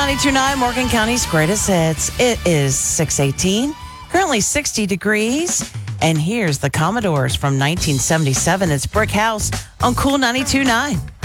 92.9, Morgan County's greatest hits. It is 6:18, currently 60 degrees. And here's the Commodores from 1977. It's Brick House on Cool 92.9.